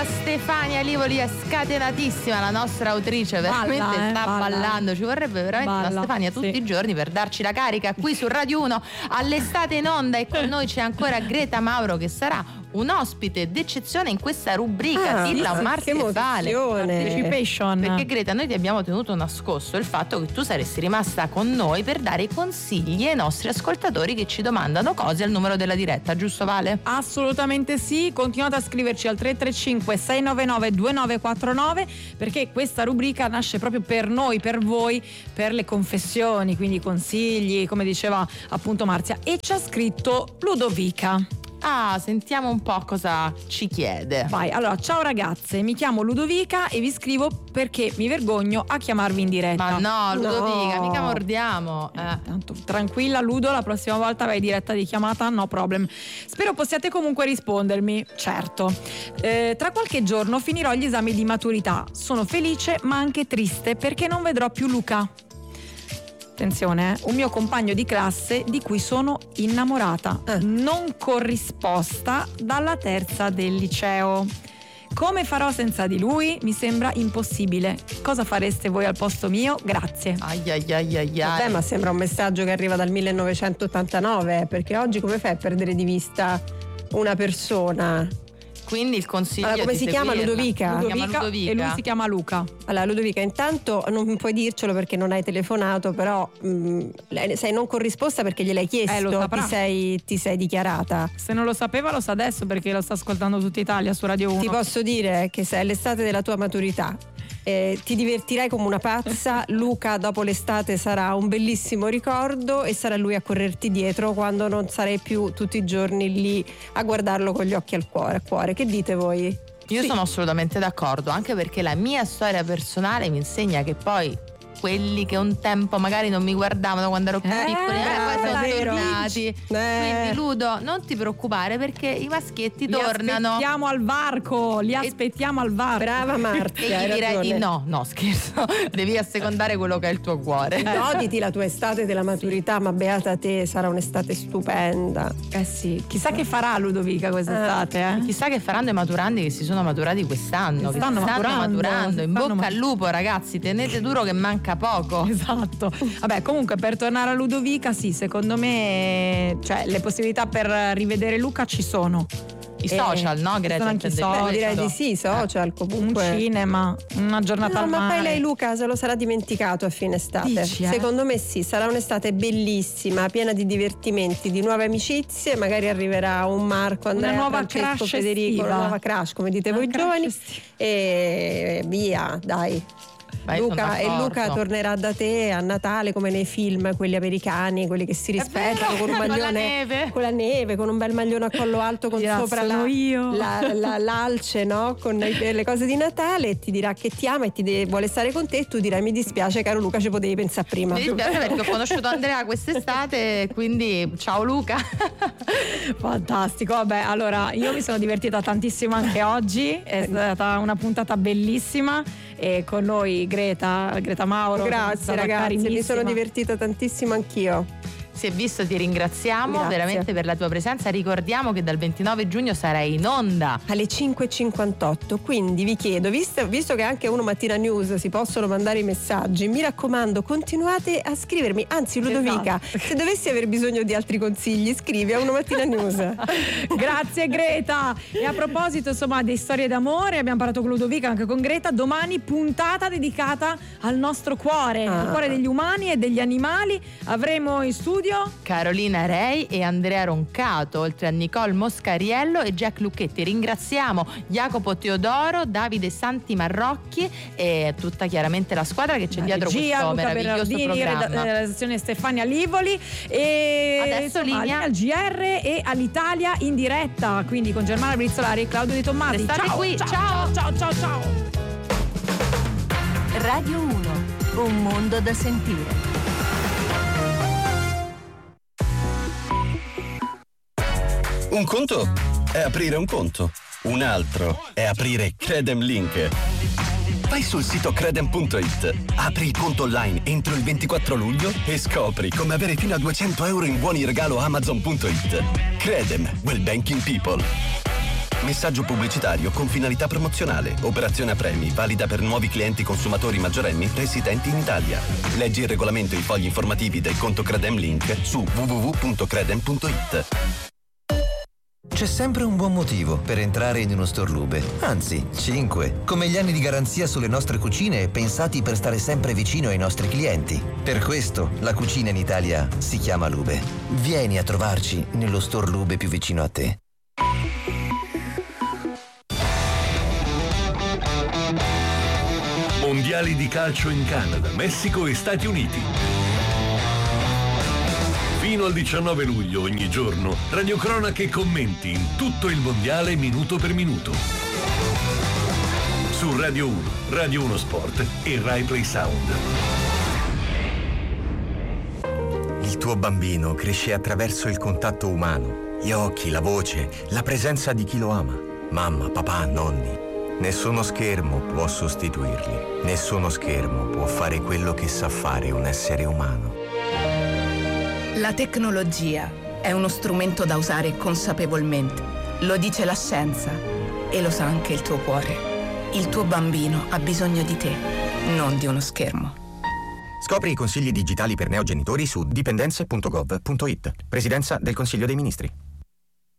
nostra Stefania Livoli è scatenatissima, la nostra autrice veramente sta ballando, ci vorrebbe veramente una Stefania tutti i giorni per darci la carica qui su Radio 1 all'estate in onda. E con noi c'è ancora Greta Mauro, che sarà un ospite d'eccezione in questa rubrica. Dilla un Marte vale Participation. Perché Greta, noi ti abbiamo tenuto nascosto il fatto che tu saresti rimasta con noi per dare consigli ai nostri ascoltatori che ci domandano cose al numero della diretta, giusto Vale? Assolutamente sì, continuate a scriverci al 335 699 2949 perché questa rubrica nasce proprio per noi, per voi, per le confessioni, quindi consigli, come diceva appunto Marzia. E ci ha scritto Ludovica. Sentiamo un po' cosa ci chiede. Vai, allora, ciao ragazze, mi chiamo Ludovica e vi scrivo perché mi vergogno a chiamarvi in diretta. Ma no, Ludovica, mica mordiamo. Tanto tranquilla Ludo, la prossima volta vai diretta di chiamata, no problem. Spero possiate comunque rispondermi. Certo. Tra qualche giorno finirò gli esami di maturità. Sono felice ma anche triste perché non vedrò più Luca. Attenzione, un mio compagno di classe di cui sono innamorata, non corrisposta dalla terza del liceo. Come farò senza di lui? Mi sembra impossibile. Cosa fareste voi al posto mio? Grazie. Vabbè, ma sembra un messaggio che arriva dal 1989, perché oggi come fai a perdere di vista una persona? Quindi il consiglio allora, come si chiama? Ludovica? Ludovica e lui si chiama Luca. Allora Ludovica, intanto non puoi dircelo perché non hai telefonato, però sei non corrisposta perché gliel'hai chiesto, ti sei dichiarata. Se non lo sapeva lo sa adesso perché lo sta ascoltando tutta Italia su Radio 1. Ti posso dire che se è l'estate della tua maturità ti divertirai come una pazza. Luca dopo l'estate sarà un bellissimo ricordo e sarà lui a correrti dietro quando non sarai più tutti i giorni lì a guardarlo con gli occhi al cuore. Che dite voi? Io sono assolutamente d'accordo, anche perché la mia storia personale mi insegna che poi quelli che un tempo magari non mi guardavano quando ero più piccoli poi sono tornati. Quindi Ludo, non ti preoccupare perché i maschietti tornano. Aspettiamo al varco, li aspettiamo al varco. Brava Marzia. E gli direi di no, scherzo, devi assecondare quello che è il tuo cuore. Goditi la tua estate della maturità, ma beata te, sarà un'estate stupenda. Sì, chissà che farà Ludovica quest'estate. Chissà che faranno i maturandi che si sono maturati quest'anno, che stanno maturando. In bocca al lupo ragazzi, tenete duro che manca poco. Esatto. Vabbè, comunque per tornare a Ludovica, sì, secondo me le possibilità per rivedere Luca ci sono. I social, no? Greta, anche social. Direi di sì, social comunque. Un cinema, una giornata al mare. Ma poi lei Luca se lo sarà dimenticato a fine estate. Dici, Secondo me sì, sarà un'estate bellissima, piena di divertimenti, di nuove amicizie, magari arriverà un Marco, Andrea, una nuova Francesco, crush Federico, estiva. una nuova crush, come dite voi giovani. E via, dai. Luca tornerà da te a Natale come nei film, quelli americani, quelli che si rispettano con un maglione con la neve, con un bel maglione a collo alto con sopra l'alce, no? Con le cose di Natale, e ti dirà che ti ama e vuole stare con te, e tu dirai mi dispiace caro Luca, ci potevi pensare prima. Mi dispiace perché ho conosciuto Andrea quest'estate, quindi ciao Luca. Fantastico, vabbè, allora io mi sono divertita tantissimo anche oggi, è stata una puntata bellissima e con noi Greta Mauro. Grazie ragazzi, mi sono divertita tantissimo anch'io. Si è visto, ti ringraziamo. Grazie. Veramente per la tua presenza. Ricordiamo che dal 29 giugno sarai in onda alle 5:58, quindi vi chiedo, visto che anche Uno Mattina News si possono mandare i messaggi, mi raccomando continuate a scrivermi, anzi Ludovica, se dovessi aver bisogno di altri consigli scrivi a Uno Mattina News. Grazie Greta. E a proposito insomma di storie d'amore, abbiamo parlato con Ludovica, anche con Greta. Domani puntata dedicata al nostro cuore, il cuore degli umani e degli animali. Avremo in studio Carolina Rei e Andrea Roncato, oltre a Nicole Moscariello e Jack Lucchetti. Ringraziamo Jacopo Teodoro, Davide Santi Marrocchi e tutta chiaramente la squadra che c'è dietro questo Luca meraviglioso Bernardini, programma. redazione Stefania Livoli e adesso linea al GR e all'Italia in diretta, quindi con Germana Brizzolari e Claudio Di Tommasi. Restate qui, ciao. Radio 1, un mondo da sentire. Un conto è aprire un conto, un altro è aprire Credem Link. Vai sul sito credem.it, apri il conto online entro il 24 luglio e scopri come avere fino a 200 euro in buoni regalo Amazon.it. Credem, will banking people. Messaggio pubblicitario con finalità promozionale. Operazione a premi, valida per nuovi clienti consumatori maggiorenni residenti in Italia. Leggi il regolamento e i fogli informativi del conto Credem Link su www.credem.it. C'è sempre un buon motivo per entrare in uno Storlube, anzi 5, come gli anni di garanzia sulle nostre cucine pensati per stare sempre vicino ai nostri clienti. Per questo la cucina in Italia si chiama Lube. Vieni a trovarci nello Storlube più vicino a te. Mondiali di calcio in Canada, Messico e Stati Uniti. Fino al 19 luglio ogni giorno, radiocronache e commenti in tutto il mondiale minuto per minuto. Su Radio 1, Radio 1 Sport e Rai Play Sound. Il tuo bambino cresce attraverso il contatto umano, gli occhi, la voce, la presenza di chi lo ama. Mamma, papà, nonni. Nessuno schermo può sostituirli. Nessuno schermo può fare quello che sa fare un essere umano. La tecnologia è uno strumento da usare consapevolmente. Lo dice la scienza e lo sa anche il tuo cuore. Il tuo bambino ha bisogno di te, non di uno schermo. Scopri i consigli digitali per neogenitori su dipendenze.gov.it. Presidenza del Consiglio dei Ministri.